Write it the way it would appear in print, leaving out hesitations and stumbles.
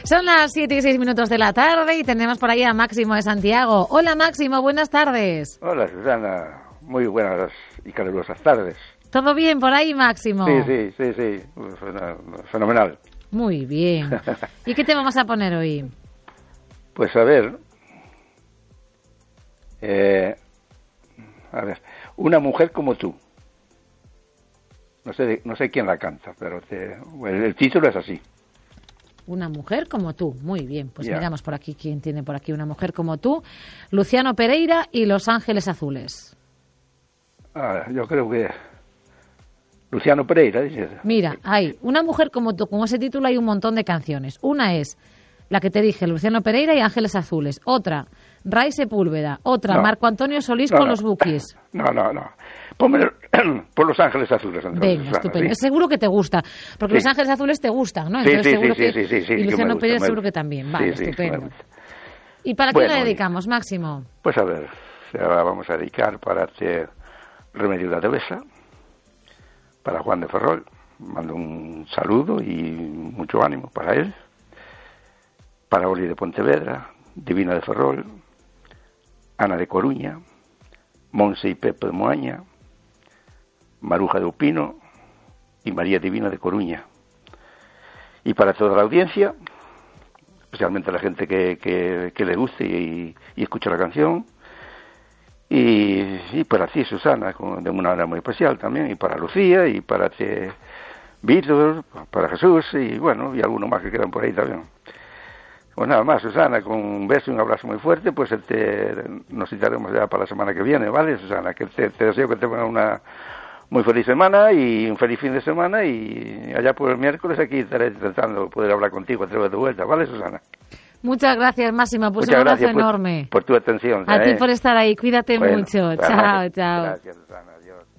Son las 7:06 de la tarde y tenemos por ahí a Máximo de Santiago. Hola Máximo, buenas tardes. Hola Susana, muy buenas y calurosas tardes. ¿Todo bien por ahí, Máximo? Sí, fenomenal. Muy bien. ¿Y qué te vamos a poner hoy? Pues a ver, una mujer como tú. No sé quién la canta, pero el título es así. Una mujer como tú. Muy bien, pues miramos por aquí quién tiene por aquí una mujer como tú. Luciano Pereira y Los Ángeles Azules. Yo creo que Luciano Pereira, dices. Mira, hay una mujer como tú, con ese título hay un montón de canciones. Una es la que te dije, Luciano Pereira y Ángeles Azules. Otra, Ray Sepúlveda. Otra, Marco Antonio Solís con Los Bukis. No. Pónmelo por Los Ángeles Azules. Entonces, venga, estupendo. ¿Sí? Seguro que te gusta, porque Los Ángeles Azules te gustan, ¿no? Entonces, sí. Y Luciano Pereira seguro que también. Vale, estupendo. ¿Y para quién la dedicamos, Máximo? Pues a ver, ahora vamos a dedicar para hacer Remedios de Tevesa, para Juan de Ferrol. Mando un saludo y mucho ánimo para él. Para Oli de Pontevedra, Divina de Ferrol, Ana de Coruña, Monse y Pepe de Moaña, Maruja de Upino y María Divina de Coruña. Y para toda la audiencia, especialmente a la gente que le guste y escuche la canción, y para ti, Susana, de una manera muy especial también, y para Lucía, y para ti, Víctor, para Jesús, y bueno, y algunos más que quedan por ahí también. Pues nada más, Susana, con un beso y un abrazo muy fuerte, pues nos citaremos ya para la semana que viene, ¿vale, Susana? Que te deseo que tengas una muy feliz semana y un feliz fin de semana, y allá por el miércoles aquí estaré intentando poder hablar contigo a través de vuelta, ¿vale, Susana? Muchas gracias, Máximo, pues un abrazo enorme. Por tu atención. A ti por estar ahí, cuídate mucho. Chao. Chao. Gracias, Susana, adiós.